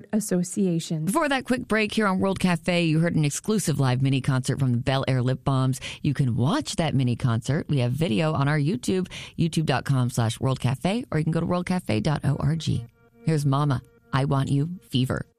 Association. Before that quick break here on World Cafe, you heard an exclusive live mini concert from the Bel Air Lip Balms. You can watch that mini concert. We have video on our YouTube, youtube.com/worldcafe, or you can go to worldcafe.org. Here's Mama, I Want You, Fever.